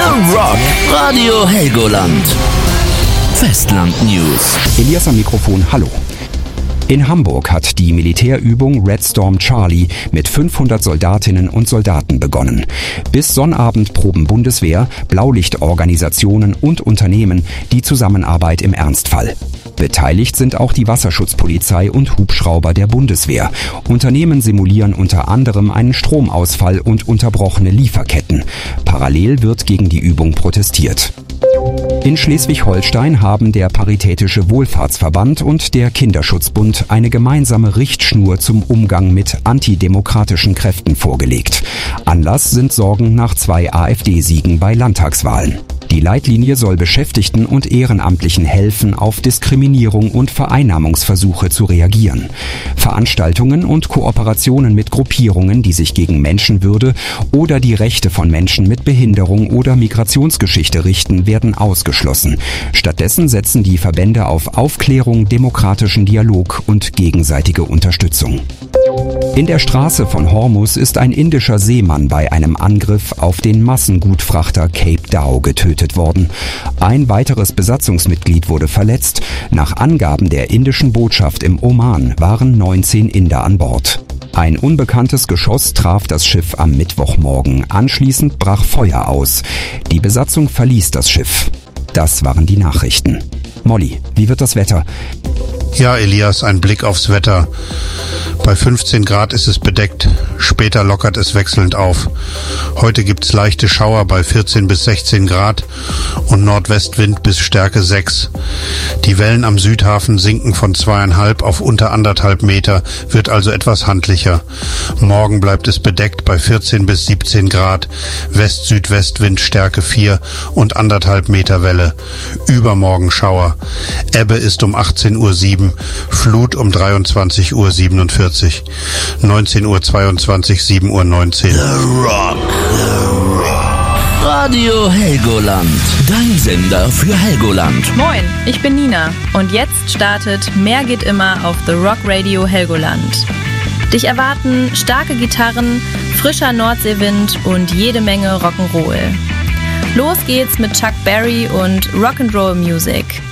The Rock Radio Helgoland. Festland News. Elias am Mikrofon, hallo. In Hamburg hat die Militärübung Red Storm Charlie mit 500 Soldatinnen und Soldaten begonnen. Bis Sonnabend proben Bundeswehr, Blaulichtorganisationen und Unternehmen die Zusammenarbeit im Ernstfall. Beteiligt sind auch die Wasserschutzpolizei und Hubschrauber der Bundeswehr. Unternehmen simulieren unter anderem einen Stromausfall und unterbrochene Lieferketten. Parallel wird gegen die Übung protestiert. In Schleswig-Holstein haben der Paritätische Wohlfahrtsverband und der Kinderschutzbund eine gemeinsame Richtschnur zum Umgang mit antidemokratischen Kräften vorgelegt. Anlass sind Sorgen nach 2 AfD-Siegen bei Landtagswahlen. Die Leitlinie soll Beschäftigten und Ehrenamtlichen helfen, auf Diskriminierung und Vereinnahmungsversuche zu reagieren. Veranstaltungen und Kooperationen mit Gruppierungen, die sich gegen Menschenwürde oder die Rechte von Menschen mit Behinderung oder Migrationsgeschichte richten, werden ausgeschlossen. Stattdessen setzen die Verbände auf Aufklärung, demokratischen Dialog und gegenseitige Unterstützung. In der Straße von Hormuz ist ein indischer Seemann bei einem Angriff auf den Massengutfrachter Cape Dao getötet worden. Ein weiteres Besatzungsmitglied wurde verletzt. Nach Angaben der indischen Botschaft im Oman waren 19 Inder an Bord. Ein unbekanntes Geschoss traf das Schiff am Mittwochmorgen. Anschließend brach Feuer aus. Die Besatzung verließ das Schiff. Das waren die Nachrichten. Molly, wie wird das Wetter? Ja, Elias, ein Blick aufs Wetter. Bei 15 Grad ist es bedeckt, später lockert es wechselnd auf. Heute gibt's leichte Schauer bei 14 bis 16 Grad und Nordwestwind bis Stärke 6. Die Wellen am Südhafen sinken von 2,5 auf unter 1,5 Meter, wird also etwas handlicher. Morgen bleibt es bedeckt bei 14 bis 17 Grad, West-Südwestwind Stärke 4 und 1,5 Meter Welle. Übermorgen Schauer. Ebbe ist um 18:07 Uhr, Flut um 23:47 Uhr, 19:22 Uhr, 7:19 Uhr. The Rock. Radio Helgoland. Dein Sender für Helgoland. Moin, ich bin Nina und jetzt startet Mehr geht immer auf The Rock Radio Helgoland. Dich erwarten starke Gitarren, frischer Nordseewind und jede Menge Rock'n'Roll. Los geht's mit Chuck Berry und Rock'n'Roll Music.